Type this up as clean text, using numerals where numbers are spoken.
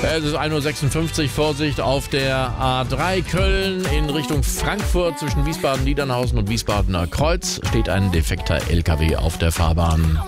Es ist 1:56 Uhr, Vorsicht auf der A3 Köln in Richtung Frankfurt zwischen Wiesbaden-Niedernhausen und Wiesbadener Kreuz steht ein defekter LKW auf der Fahrbahn.